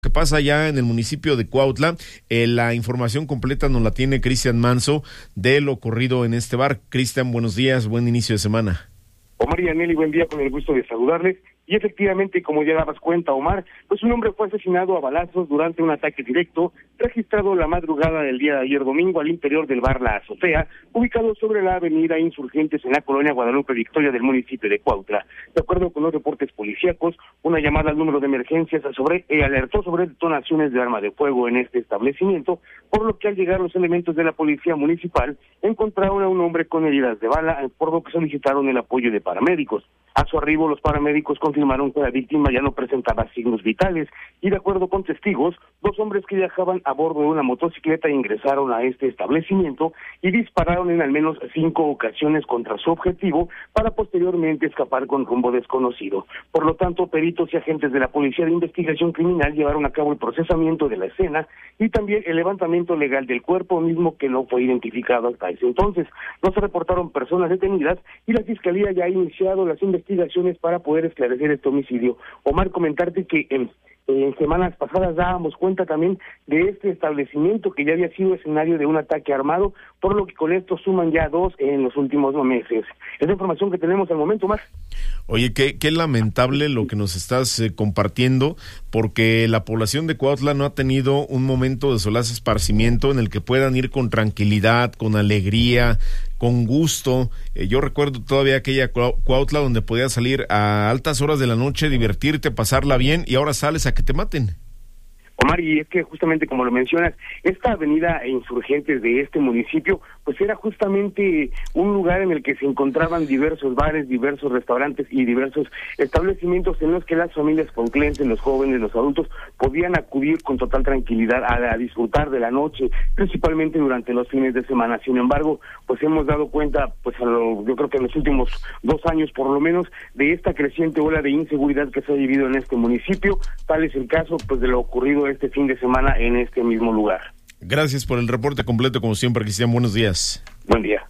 ¿Qué pasa allá en el municipio de Cuautla? La información completa nos la tiene Cristian Manso de lo ocurrido en este bar. Cristian, buenos días, buen inicio de semana. Omar y Aneli, buen día, con el gusto de saludarles. Y efectivamente, como ya dabas cuenta, Omar, pues un hombre fue asesinado a balazos durante un ataque directo registrado la madrugada del día de ayer domingo al interior del bar La Azotea, ubicado sobre la avenida Insurgentes en la colonia Guadalupe Victoria del municipio de Cuautla. De acuerdo con los reportes policíacos, una llamada al número de emergencias alertó sobre detonaciones de arma de fuego en este establecimiento, por lo que al llegar los elementos de la policía municipal encontraron a un hombre con heridas de bala, por lo que solicitaron el apoyo de paramédicos. A su arribo, los paramédicos confirmaron que la víctima ya no presentaba signos vitales y, de acuerdo con testigos, dos hombres que viajaban a bordo de una motocicleta ingresaron a este establecimiento y dispararon en al menos 5 ocasiones contra su objetivo para posteriormente escapar con rumbo desconocido. Por lo tanto, peritos y agentes de la Policía de Investigación Criminal llevaron a cabo el procesamiento de la escena y también el levantamiento legal del cuerpo, mismo que no fue identificado hasta ese entonces. No se reportaron personas detenidas y la Fiscalía ya ha iniciado las investigaciones para poder esclarecer este homicidio. Omar, comentarte que en semanas pasadas dábamos cuenta también de este establecimiento que ya había sido escenario de un ataque armado, por lo que con esto suman ya 2 en los últimos meses. Es la información que tenemos al momento, Omar. Oye, qué lamentable lo que nos estás compartiendo, porque la población de Cuautla no ha tenido un momento de solaz esparcimiento en el que puedan ir con tranquilidad, con alegría, con gusto. Yo recuerdo todavía aquella Cuautla donde podías salir a altas horas de la noche, divertirte, pasarla bien, y ahora sales a que te maten. Omar, y es que justamente como lo mencionas, esta avenida Insurgentes de este municipio, pues era justamente un lugar en el que se encontraban diversos bares, diversos restaurantes y diversos establecimientos en los que las familias cuautlenses, los jóvenes, los adultos, podían acudir con total tranquilidad a disfrutar de la noche, principalmente durante los fines de semana. Sin embargo, pues hemos dado cuenta, pues yo creo que en los últimos 2 años por lo menos, de esta creciente ola de inseguridad que se ha vivido en este municipio. Tal es el caso, pues, de lo ocurrido este fin de semana en este mismo lugar. Gracias por el reporte completo, como siempre, Cristian. Buenos días. Buen día.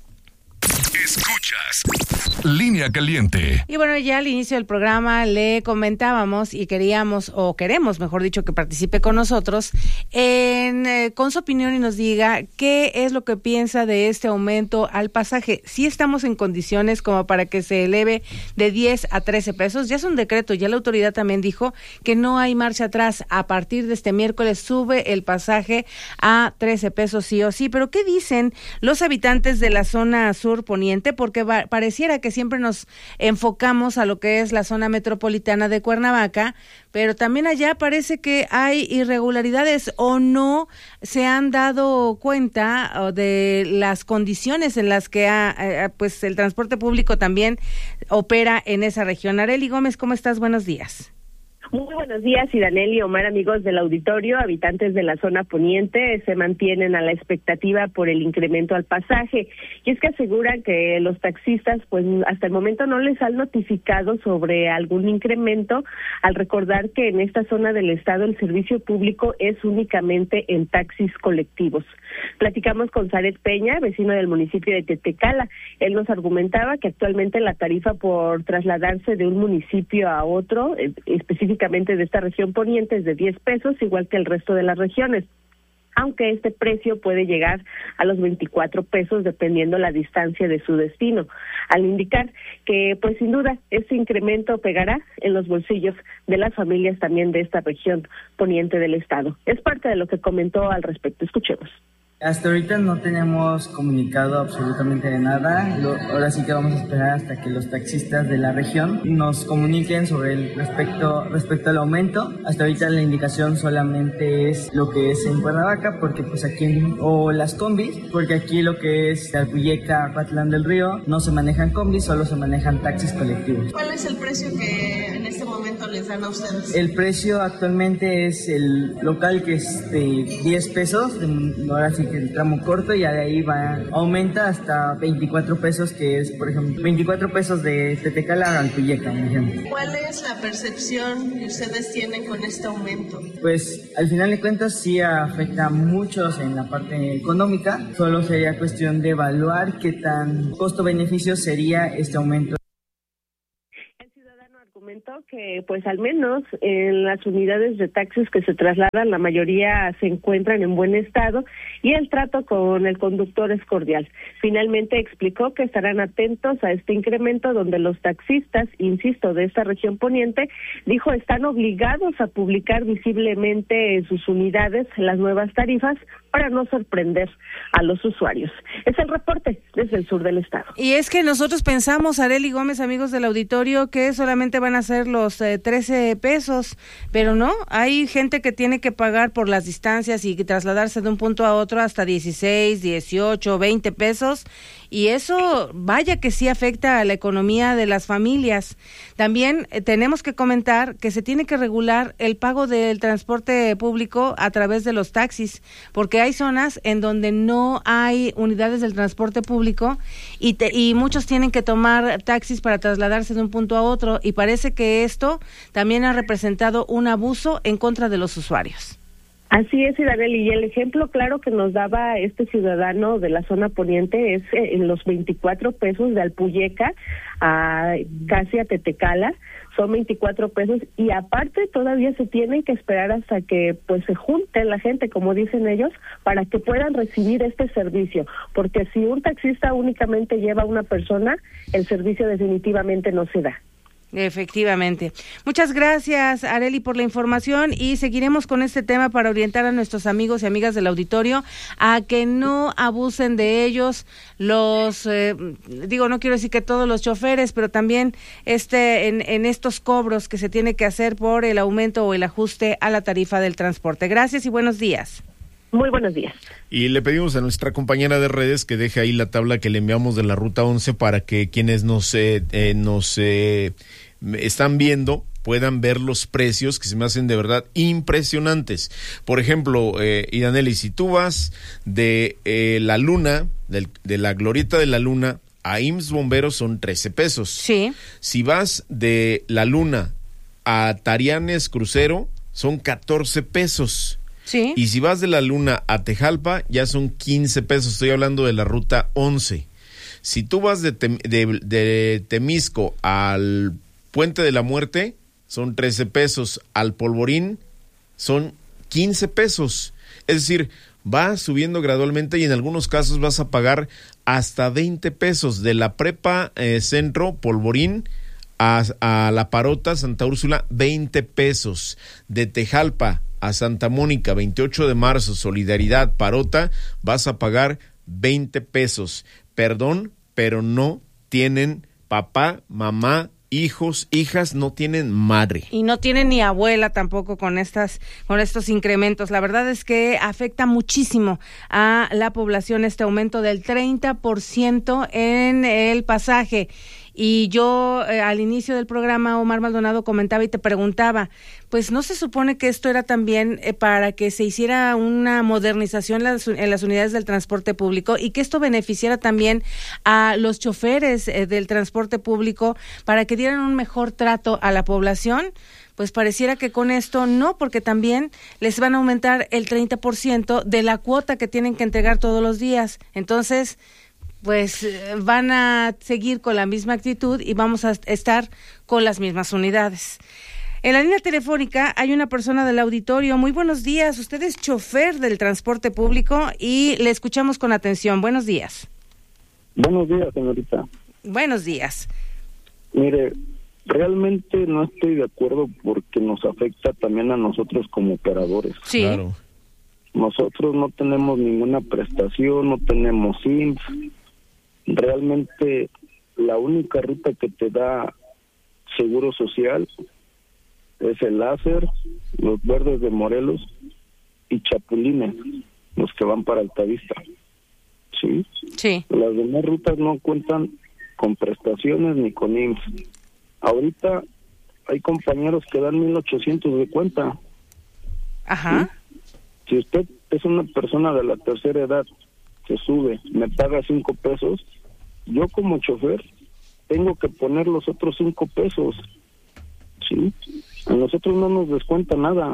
Escuchas Línea Caliente. Y bueno, ya al inicio del programa le comentábamos y queremos, mejor dicho, que participe con nosotros con su opinión y nos diga qué es lo que piensa de este aumento al pasaje. Si estamos en condiciones como para que se eleve de 10 a 13 pesos. Ya es un decreto, ya la autoridad también dijo que no hay marcha atrás. A partir de este miércoles sube el pasaje a 13 pesos sí o sí. Pero ¿qué dicen los habitantes de la zona sur poniente? Porque pareciera que siempre nos enfocamos a lo que es la zona metropolitana de Cuernavaca, pero también allá parece que hay irregularidades, o no se han dado cuenta de las condiciones en las que pues el transporte público también opera en esa región. Arely Gómez, ¿cómo estás? Buenos días. Muy buenos días, Iranel y Omar, amigos del auditorio. Habitantes de la zona poniente se mantienen a la expectativa por el incremento al pasaje, y es que aseguran que los taxistas pues hasta el momento no les han notificado sobre algún incremento, al recordar que en esta zona del estado el servicio público es únicamente en taxis colectivos. Platicamos con Zaret Peña, vecino del municipio de Tetecala. Él nos argumentaba que actualmente la tarifa por trasladarse de un municipio a otro, específicamente de esta región poniente, es de 10 pesos, igual que el resto de las regiones, aunque este precio puede llegar a los 24 pesos dependiendo la distancia de su destino, al indicar que pues sin duda este incremento pegará en los bolsillos de las familias también de esta región poniente del estado. Es parte de lo que comentó al respecto. Escuchemos. Hasta ahorita no tenemos comunicado absolutamente de nada. Ahora sí que vamos a esperar hasta que los taxistas de la región nos comuniquen sobre el respecto al aumento. Hasta ahorita la indicación solamente es lo que es en Cuernavaca, porque pues aquí o las combis, porque aquí lo que es Alpuyeca, Patlán del Río, no se manejan combis, solo se manejan taxis colectivos. ¿Cuál es el precio que en este momento les dan a ustedes? El precio actualmente es el local, que es de 10 pesos, ahora sí el tramo corto, y de ahí aumenta hasta 24 pesos, que es, por ejemplo, 24 pesos de Tetecala a Alpuyeca, por ejemplo. ¿Cuál es la percepción que ustedes tienen con este aumento? Pues, al final de cuentas, sí afecta a muchos en la parte económica. Solo sería cuestión de evaluar qué tan costo-beneficio sería este aumento. El ciudadano argumentó que pues al menos en las unidades de taxis que se trasladan, la mayoría se encuentran en buen estado y el trato con el conductor es cordial. Finalmente explicó que estarán atentos a este incremento donde los taxistas, insisto, de esta región poniente, dijo están obligados a publicar visiblemente en sus unidades las nuevas tarifas para no sorprender a los usuarios. Es el reporte desde el sur del estado. Y es que nosotros pensamos, Arely Gómez, amigos del auditorio, que solamente van a ser los 13 pesos, pero no, hay gente que tiene que pagar por las distancias y trasladarse de un punto a otro hasta 16, 18, 20 pesos, y eso, vaya que sí afecta a la economía de las familias. También tenemos que comentar que se tiene que regular el pago del transporte público a través de los taxis, porque hay zonas en donde no hay unidades del transporte público y muchos tienen que tomar taxis para trasladarse de un punto a otro, y parece que esto también ha representado un abuso en contra de los usuarios. Así es, Idaneli, y el ejemplo claro que nos daba este ciudadano de la zona poniente es en los 24 pesos de Alpuyeca a casi a Tetecala, son 24 pesos, y aparte todavía se tienen que esperar hasta que pues se junte la gente, como dicen ellos, para que puedan recibir este servicio, porque si un taxista únicamente lleva a una persona, el servicio definitivamente no se da. Efectivamente. Muchas gracias, Arely, por la información, y seguiremos con este tema para orientar a nuestros amigos y amigas del auditorio a que no abusen de ellos los, no quiero decir que todos los choferes, pero también en estos cobros que se tiene que hacer por el aumento o el ajuste a la tarifa del transporte. Gracias y buenos días. Muy buenos días. Y le pedimos a nuestra compañera de redes que deje ahí la tabla que le enviamos de la Ruta 11 para que quienes nos están viendo puedan ver los precios que se me hacen de verdad impresionantes. Por ejemplo, Idaneli, si tú vas de la Luna, de la Glorieta de la Luna a IMSS Bomberos son 13 pesos. Sí. Si vas de la Luna a Tarianes Crucero son 14 pesos. Sí. Y si vas de la Luna a Tejalpa, ya son 15 pesos. Estoy hablando de la Ruta 11. Si tú vas de Temisco al Puente de la Muerte, son 13 pesos. Al Polvorín, son 15 pesos. Es decir, va subiendo gradualmente y en algunos casos vas a pagar hasta 20 pesos. De la Prepa Centro, Polvorín, a La Parota, Santa Úrsula, 20 pesos. De Tejalpa a Santa Mónica, 28 de marzo, Solidaridad, Parota, vas a pagar 20 pesos. Perdón, pero no tienen papá, mamá, hijos, hijas, no tienen madre. Y no tienen ni abuela tampoco con estos incrementos. La verdad es que afecta muchísimo a la población este aumento del 30% en el pasaje. Y yo al inicio del programa, Omar Maldonado, comentaba y te preguntaba, pues ¿no se supone que esto era también para que se hiciera una modernización en las unidades del transporte público y que esto beneficiara también a los choferes del transporte público para que dieran un mejor trato a la población? Pues pareciera que con esto no, porque también les van a aumentar el 30% de la cuota que tienen que entregar todos los días. Entonces, pues van a seguir con la misma actitud y vamos a estar con las mismas unidades. En la línea telefónica hay una persona del auditorio. Muy buenos días, usted es chofer del transporte público y le escuchamos con atención. Buenos días. Buenos días, señorita. Buenos días. Mire, realmente no estoy de acuerdo porque nos afecta también a nosotros como operadores. Sí. Claro. Nosotros no tenemos ninguna prestación, no tenemos IMSS. Realmente la única ruta que te da Seguro Social es el Láser, los Verdes de Morelos y Chapulines, los que van para Altavista. ¿Sí? Sí. Las demás rutas no cuentan con prestaciones ni con IMSS. Ahorita hay compañeros que dan 1,800 de cuenta. Ajá. ¿Sí? Si usted es una persona de la tercera edad, se sube, me paga 5 pesos, yo como chofer tengo que poner los otros 5 pesos. ¿Sí? A nosotros no nos descuenta nada.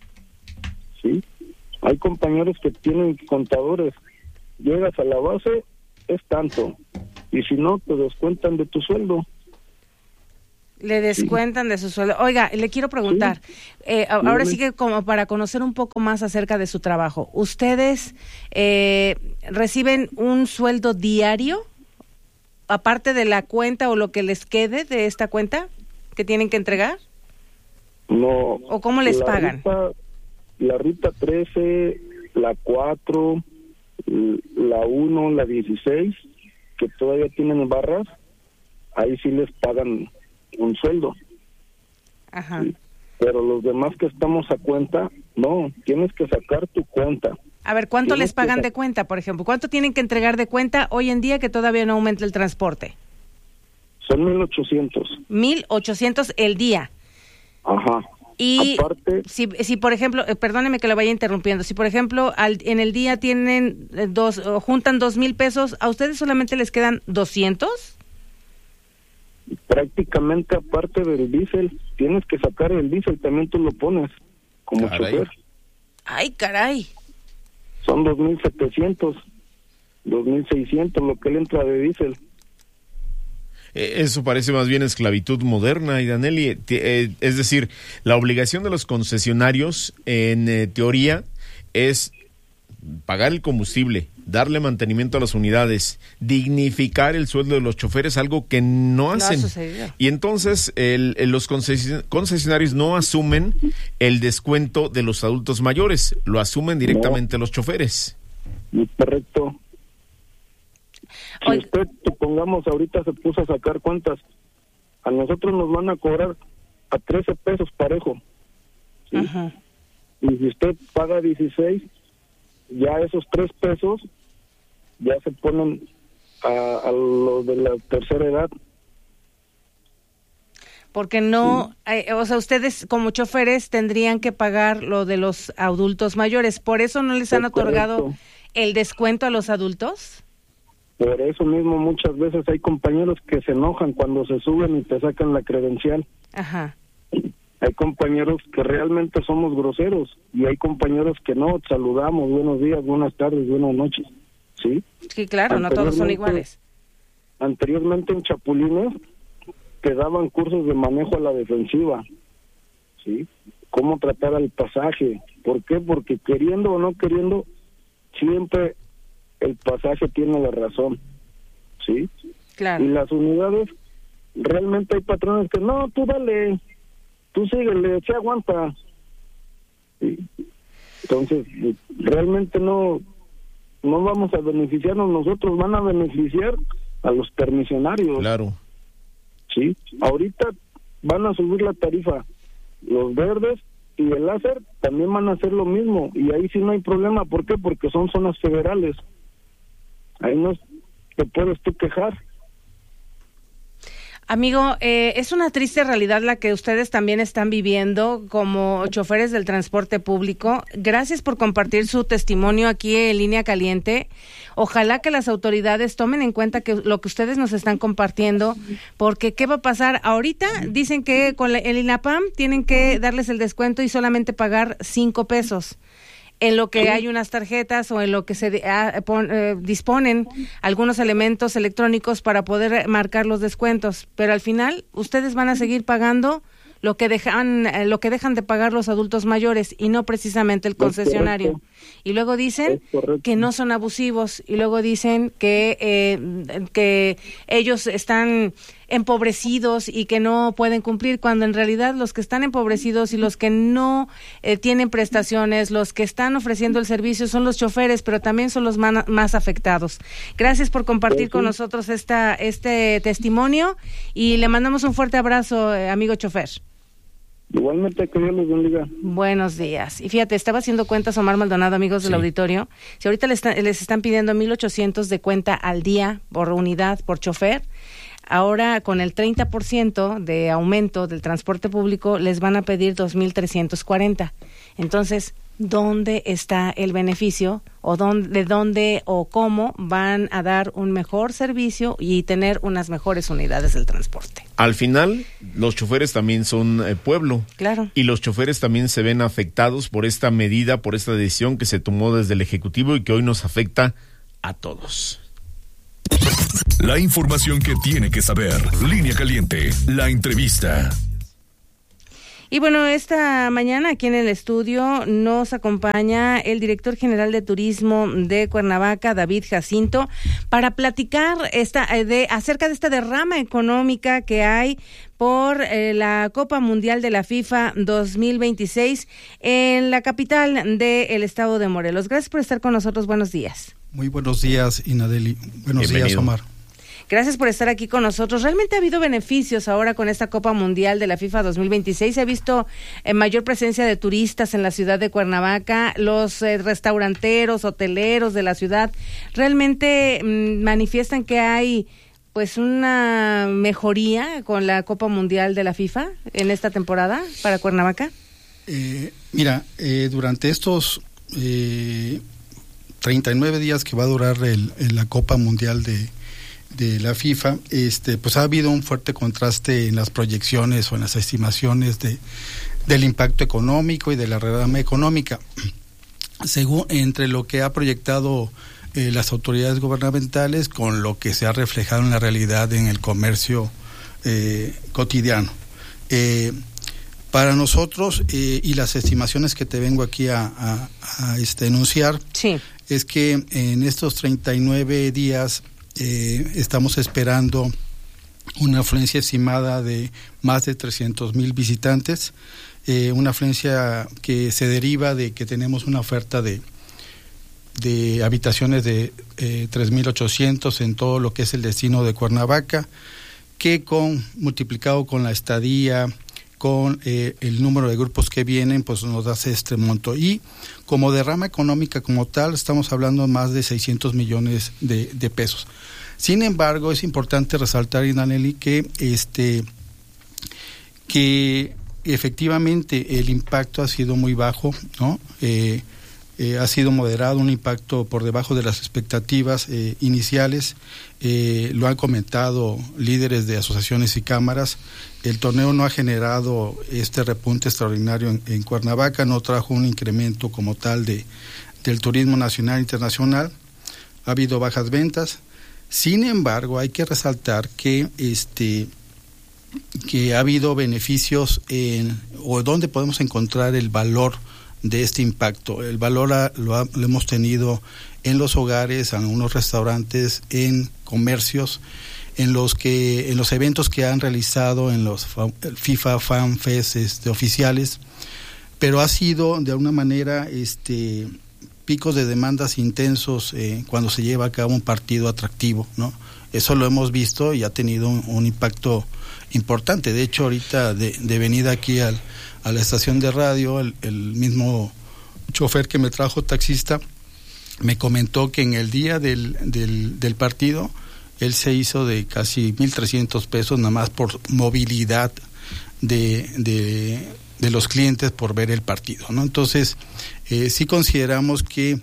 ¿Sí? Hay compañeros que tienen contadores. Llegas a la base, es tanto. Y si no, te descuentan de tu sueldo. Le descuentan de su sueldo. Oiga, le quiero preguntar, ahora sí que como para conocer un poco más acerca de su trabajo, ¿ustedes reciben un sueldo diario, aparte de la cuenta o lo que les quede de esta cuenta que tienen que entregar? No. ¿O cómo les pagan? La ruta 13, la 4, la 1, la 16, que todavía tienen barras, ahí sí les pagan un sueldo. Ajá. Sí. Pero los demás que estamos a cuenta, no, tienes que sacar tu cuenta. A ver, ¿cuánto les pagan de cuenta, por ejemplo? ¿Cuánto tienen que entregar de cuenta hoy en día que todavía no aumenta el transporte? Son 1,800. 1,800 el día. Ajá. Y aparte, si por ejemplo, perdóneme que lo vaya interrumpiendo, si por ejemplo en el día tienen juntan 2,000 pesos, ¿a ustedes solamente les quedan 200? Prácticamente aparte del diésel, tienes que sacar el diésel, también tú lo pones como chofer. Ay, caray. Son 2,700, 2,600 lo que le entra de diésel. Eso parece más bien esclavitud moderna, Idaneli. Es decir, la obligación de los concesionarios, en teoría, es pagar el combustible, darle mantenimiento a las unidades, dignificar el sueldo de los choferes, algo que no hacen. Y entonces los concesionarios no asumen el descuento de los adultos mayores, lo asumen directamente los choferes. Correcto. Si usted, supongamos, ahorita se puso a sacar cuentas, a nosotros nos van a cobrar a 13 pesos parejo, ¿sí? Ajá. Y si usted paga 16, ya esos 3 pesos ya se ponen a los de la tercera edad. Porque no, o sea, ustedes como choferes tendrían que pagar lo de los adultos mayores, ¿por eso no les han otorgado el descuento a los adultos? Por eso mismo muchas veces hay compañeros que se enojan cuando se suben y te sacan la credencial. Ajá. Hay compañeros que realmente somos groseros y hay compañeros que no, saludamos, buenos días, buenas tardes, buenas noches, ¿sí? Sí, claro, no todos son iguales. Anteriormente en Chapulines te daban cursos de manejo a la defensiva, ¿sí? Cómo tratar al pasaje. ¿Por qué? Porque queriendo o no queriendo, siempre el pasaje tiene la razón, ¿sí? Claro. Y las unidades, realmente hay patrones que, no, tú dale, tú síguele, se aguanta. ¿Sí? Entonces, realmente no vamos a beneficiarnos nosotros, van a beneficiar a los permisionarios. Claro. Sí, ahorita van a subir la tarifa, los verdes y el láser también van a hacer lo mismo, y ahí sí no hay problema. ¿Por qué? Porque son zonas federales, ahí no te puedes tú quejar. Amigo, es una triste realidad la que ustedes también están viviendo como choferes del transporte público. Gracias por compartir su testimonio aquí en Línea Caliente. Ojalá que las autoridades tomen en cuenta que lo que ustedes nos están compartiendo, porque ¿qué va a pasar? Ahorita dicen que con el INAPAM tienen que darles el descuento y solamente pagar 5 pesos. En lo que hay unas tarjetas o en lo que se disponen algunos elementos electrónicos para poder marcar los descuentos, pero al final ustedes van a seguir pagando lo que dejan de pagar los adultos mayores y no precisamente el concesionario. Y luego dicen que no son abusivos y luego dicen que ellos están empobrecidos y que no pueden cumplir, cuando en realidad los que están empobrecidos y los que no tienen prestaciones, los que están ofreciendo el servicio son los choferes, pero también son los más afectados. Gracias por compartir con nosotros este testimonio y le mandamos un fuerte abrazo, amigo chofer. Igualmente, que Dios les bendiga. Buenos días. Y fíjate, estaba haciendo cuentas Omar Maldonado, amigos del auditorio. Si ahorita les están pidiendo 1,800 de cuenta al día por unidad, por chofer, ahora con el 30% de aumento del transporte público les van a pedir 2,340. Entonces, ¿dónde está el beneficio? ¿O dónde o cómo van a dar un mejor servicio y tener unas mejores unidades del transporte? Al final, los choferes también son pueblo. Claro. Y los choferes también se ven afectados por esta medida, por esta decisión que se tomó desde el Ejecutivo y que hoy nos afecta a todos. La información que tiene que saber. Línea Caliente, la entrevista. Y bueno, esta mañana aquí en el estudio nos acompaña el director general de Turismo de Cuernavaca, David Jacinto, para platicar acerca de esta derrama económica que hay por la Copa Mundial de la FIFA 2026 en la capital del estado de Morelos. Gracias por estar con nosotros. Buenos días. Muy buenos días, Inadeli. Buenos días, Omar. Gracias por estar aquí con nosotros. ¿Realmente ha habido beneficios ahora con esta Copa Mundial de la FIFA 2026? ¿Se ha visto mayor presencia de turistas en la ciudad de Cuernavaca? ¿Los restauranteros, hoteleros de la ciudad realmente manifiestan que hay pues una mejoría con la Copa Mundial de la FIFA en esta temporada para Cuernavaca? Durante estos 39 días que va a durar la Copa Mundial de la FIFA, pues ha habido un fuerte contraste en las proyecciones o en las estimaciones del impacto económico y de la derrama económica, según entre lo que ha proyectado las autoridades gubernamentales con lo que se ha reflejado en la realidad en el comercio cotidiano. Para nosotros, y las estimaciones que te vengo aquí a enunciar, sí, es que en estos 39 días estamos esperando una afluencia estimada de más de 300,000 visitantes, una afluencia que se deriva de que tenemos una oferta de habitaciones de 3,800 en todo lo que es el destino de Cuernavaca, que multiplicado con la estadía, con el número de grupos que vienen, pues nos da este monto. Y como derrama económica como tal, estamos hablando más de 600 millones de pesos. Sin embargo, es importante resaltar, Inaneli, que efectivamente el impacto ha sido muy bajo, ¿no? Ha sido moderado, un impacto por debajo de las expectativas iniciales. Lo han comentado líderes de asociaciones y cámaras. El torneo no ha generado este repunte extraordinario en Cuernavaca, no trajo un incremento como tal del turismo nacional e internacional. Ha habido bajas ventas. Sin embargo, hay que resaltar que ha habido beneficios o donde podemos encontrar el valor de este impacto. El valor lo hemos tenido en los hogares, en unos restaurantes, en comercios, en los eventos que han realizado en los FIFA Fan Fest oficiales, pero ha sido de alguna manera picos de demandas intensos cuando se lleva a cabo un partido atractivo, ¿no? Eso lo hemos visto y ha tenido un impacto importante. De hecho, ahorita de venida aquí a la estación de radio, el mismo chofer que me trajo, taxista, me comentó que en el día del partido él se hizo de casi 1,300 pesos nada más por movilidad de los clientes por ver el partido, ¿no? Entonces, sí consideramos que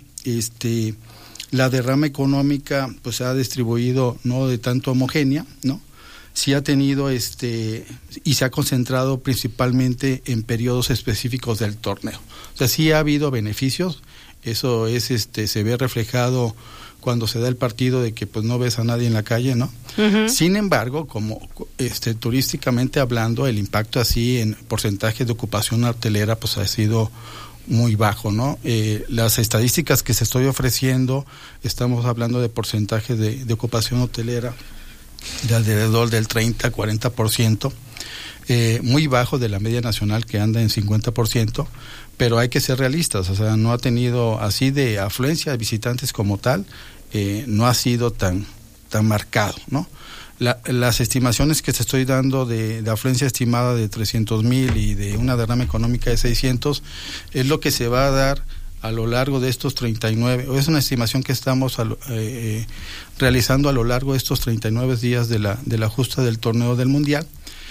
la derrama económica pues se ha distribuido no de tanto homogénea, ¿no? Sí ha tenido y se ha concentrado principalmente en periodos específicos del torneo. O sea, sí ha habido beneficios. Eso es se ve reflejado cuando se da el partido de que pues no ves a nadie en la calle, ¿no? Uh-huh. Sin embargo, como turísticamente hablando, el impacto así en porcentaje de ocupación hotelera pues ha sido muy bajo, ¿no? Las estadísticas que se estoy ofreciendo, estamos hablando de porcentaje de ocupación hotelera de alrededor del 30-40%, muy bajo de la media nacional que anda en 50%, pero hay que ser realistas, o sea, no ha tenido así de afluencia de visitantes como tal, no ha sido tan marcado, ¿no? Las estimaciones que te estoy dando de afluencia estimada de 300,000 y de una derrama económica de 600 es lo que se va a dar a lo largo de estos 39, o es una estimación que estamos realizando a lo largo de estos 39 días de la justa del torneo del Mundial,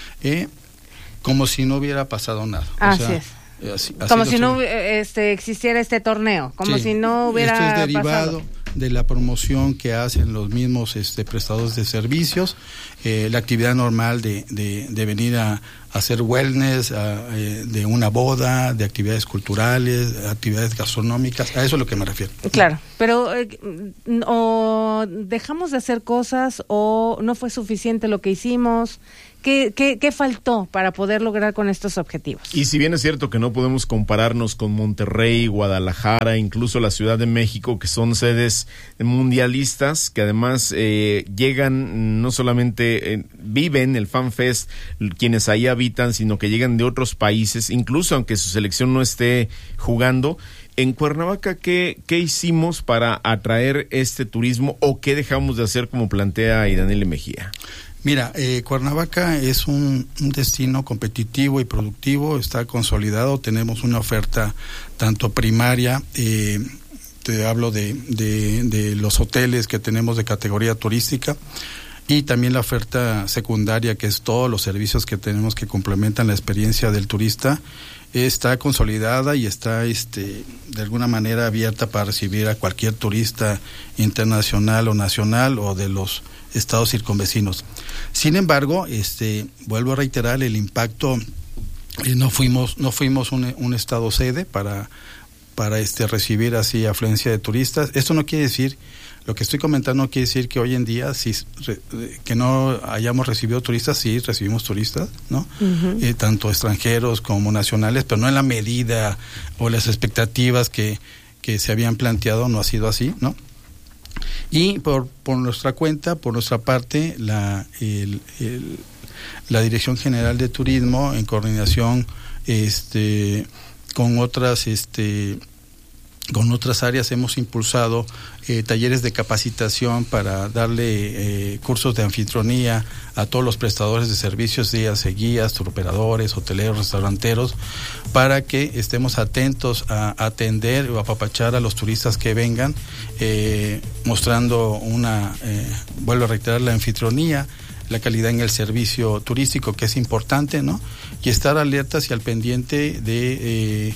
como si no hubiera pasado nada. Así es. Así como si no existiera este torneo, como sí, si no hubiera esto es derivado, pasado. de la promoción que hacen los mismos prestadores de servicios, la actividad normal de venir a hacer wellness, de una boda, de actividades culturales, actividades gastronómicas, a eso es lo que me refiero. Claro, pero o dejamos de hacer cosas o no fue suficiente lo que hicimos. ¿Qué faltó para poder lograr con estos objetivos? Y si bien es cierto que no podemos compararnos con Monterrey, Guadalajara, incluso la Ciudad de México, que son sedes mundialistas, que además llegan, no solamente viven el Fan Fest quienes ahí habitan, sino que llegan de otros países, incluso aunque su selección no esté jugando. En Cuernavaca, ¿qué hicimos para atraer este turismo o qué dejamos de hacer, como plantea Idanelia Mejía? Mira, Cuernavaca es un destino competitivo y productivo, está consolidado, tenemos una oferta tanto primaria, te hablo de los hoteles que tenemos de categoría turística, y también la oferta secundaria, que es todos los servicios que tenemos que complementan la experiencia del turista, está consolidada y está de alguna manera abierta para recibir a cualquier turista internacional o nacional o de los estados circunvecinos. Sin embargo, vuelvo a reiterar el impacto, no fuimos un estado sede para recibir así afluencia de turistas. Esto no quiere decir, lo que estoy comentando no quiere decir que hoy en día que no hayamos recibido turistas. Sí, recibimos turistas, ¿no? Uh-huh. Tanto extranjeros como nacionales, pero no en la medida o las expectativas que se habían planteado, no ha sido así, ¿no? Y por nuestra cuenta, por nuestra parte, la Dirección General de Turismo, en coordinación con otras áreas, hemos impulsado talleres de capacitación para darle cursos de anfitrionía a todos los prestadores de servicios, guías, turoperadores, hoteleros, restauranteros, para que estemos atentos a atender o apapachar a los turistas que vengan, mostrando vuelvo a reiterar, la anfitrionía, la calidad en el servicio turístico, que es importante, ¿no? Y estar alertas y al pendiente de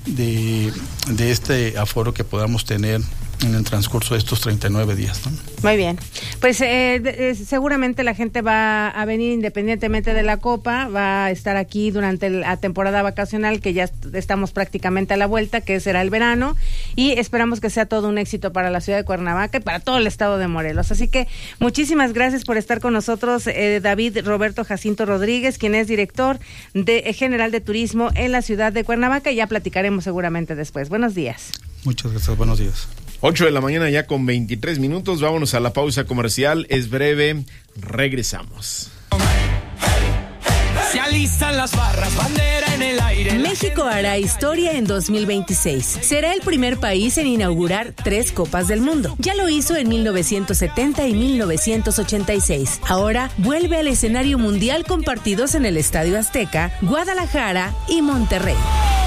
este aforo que podamos tener en el transcurso de estos 39 días, ¿no? Muy bien, pues seguramente la gente va a venir independientemente de la Copa, va a estar aquí durante la temporada vacacional, que ya estamos prácticamente a la vuelta, que será el verano, y esperamos que sea todo un éxito para la ciudad de Cuernavaca y para todo el estado de Morelos. Así que muchísimas gracias por estar con nosotros, David Roberto Jacinto Rodríguez, quien es director general de turismo en la ciudad de Cuernavaca, y ya platicaremos seguramente después. Buenos días. Muchas gracias, buenos días. 8 de la mañana ya con 23 minutos, vámonos a la pausa comercial, es breve, regresamos. Se alistan las barras, bandera en el aire. México hará historia en 2026. Será el primer país en inaugurar 3 Copas del Mundo. Ya lo hizo en 1970 y 1986. Ahora vuelve al escenario mundial con partidos en el Estadio Azteca, Guadalajara y Monterrey.